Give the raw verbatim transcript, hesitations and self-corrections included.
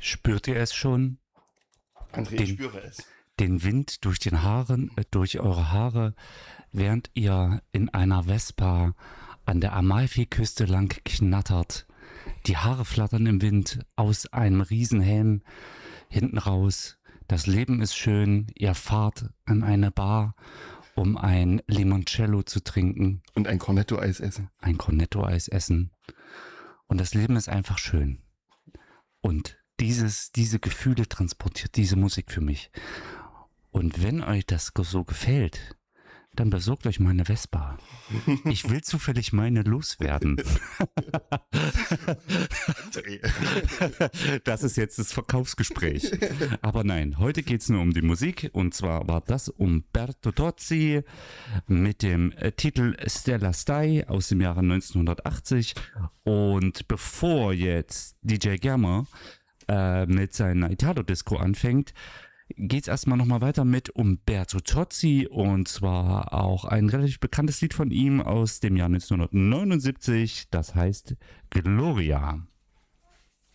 Spürt ihr es schon? André, Den- ich spüre es. Den Wind durch den Haaren, äh, durch eure Haare, während ihr in einer Vespa an der Amalfiküste lang knattert. Die Haare flattern im Wind aus einem Riesenhelm hinten raus. Das Leben ist schön. Ihr fahrt an eine Bar, um ein Limoncello zu trinken, Und ein Cornetto-Eis essen. ein Cornetto-Eis essen. Und das Leben ist einfach schön. Und dieses, diese Gefühle transportiert diese Musik für mich. Und wenn euch das so gefällt, dann besorgt euch meine Vespa. Ich will zufällig meine loswerden. André. Das ist jetzt das Verkaufsgespräch. Aber nein, heute geht es nur um die Musik. Und zwar war das Umberto Tozzi mit dem äh, Titel Stella Stai aus dem Jahre neunzehnhundertachtzig. Und bevor jetzt D J Germer äh, mit seiner Italo-Disco anfängt, geht's erstmal nochmal weiter mit Umberto Tozzi, und zwar auch ein relativ bekanntes Lied von ihm aus dem Jahr neunzehnhundertneunundsiebzig, das heißt Gloria.